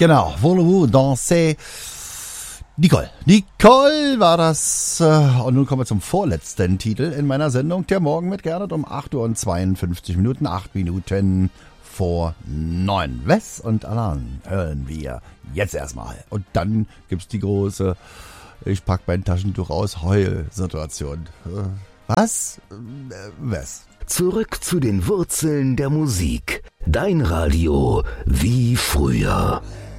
Genau, Voulez-vous danser? Nicole war das. Und nun kommen wir zum vorletzten Titel in meiner Sendung. Der Morgen mit Gernot um 8 Uhr und 52 Minuten, 8 Minuten vor 9. Wes und Alain hören wir jetzt erstmal. Und dann gibt's die große, ich pack mein Taschentuch aus, Heul-Situation. Was? Wes? Zurück zu den Wurzeln der Musik. Dein Radio wie früher.